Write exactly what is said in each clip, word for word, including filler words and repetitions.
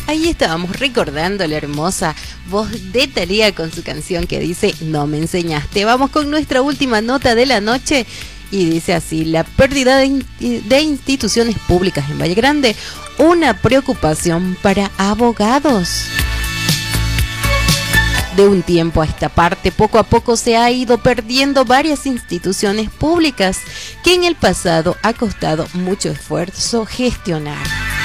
Ahí estábamos recordando la hermosa voz de Thalía con su canción que dice No me enseñaste. Vamos con nuestra última nota de la noche y dice así: la pérdida de, in de instituciones públicas en Valle Grande, una preocupación para abogados. De un tiempo a esta parte, poco a poco se ha ido perdiendo varias instituciones públicas que en el pasado ha costado mucho esfuerzo gestionar.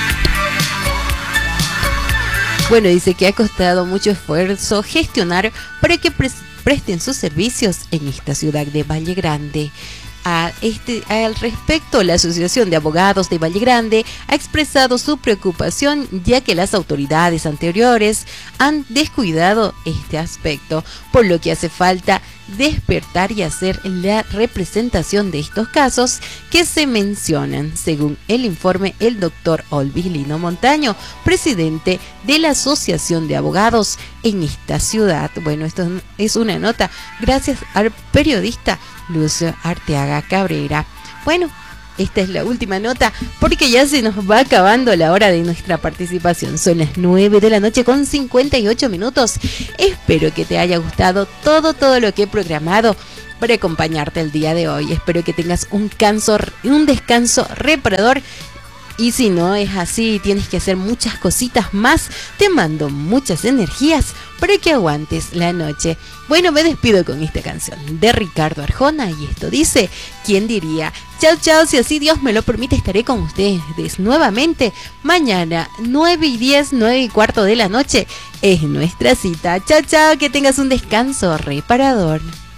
Bueno, dice que ha costado mucho esfuerzo gestionar para que pre presten sus servicios en esta ciudad de Valle Grande. A este, al respecto, la Asociación de Abogados de Valle Grande ha expresado su preocupación, ya que las autoridades anteriores han descuidado este aspecto, por lo que hace falta despertar y hacer la representación de estos casos que se mencionan, según el informe el doctor Olvis Lino Montaño, presidente de la Asociación de Abogados en esta ciudad. Bueno, esto es una nota gracias al periodista Lucio Arteaga Cabrera. Bueno, esta es la última nota porque ya se nos va acabando la hora de nuestra participación. Son las nueve de la noche con cincuenta y ocho minutos. Espero que te haya gustado todo, todo lo que he programado para acompañarte el día de hoy. Espero que tengas un, canso, un descanso reparador. Y si no es así, tienes que hacer muchas cositas más, te mando muchas energías para que aguantes la noche. Bueno, me despido con esta canción de Ricardo Arjona y esto dice, ¿quién diría? Chao, chao, si así Dios me lo permite estaré con ustedes nuevamente mañana, nueve y diez, nueve y cuarto de la noche. Es nuestra cita. Chao, chao, que tengas un descanso reparador.